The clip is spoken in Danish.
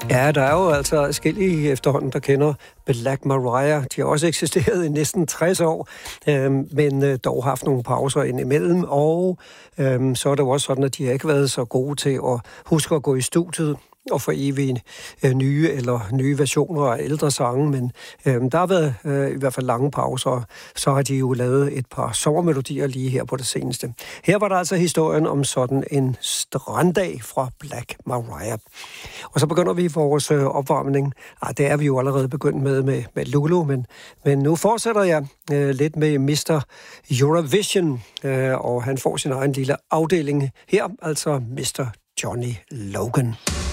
Ja, der er jo altså forskellige efterhånden, der kender Black Mariah. De har også eksisteret i næsten 60 år, men dog haft nogle pauser indimellem, og så er det jo også sådan, at de har ikke været så gode til at huske at gå i studiet og for evige nye versioner af ældre sange, men der har været i hvert fald lange pauser, så har de jo lavet et par sommermelodier lige her på det seneste. Her var der altså historien om sådan en stranddag fra Black Mariah. Og så begynder vi vores opvarmning. Det er vi jo allerede begyndt med Lulu, men nu fortsætter jeg lidt med Mr. Eurovision, og han får sin egen lille afdeling her, altså Mr. Johnny Logan.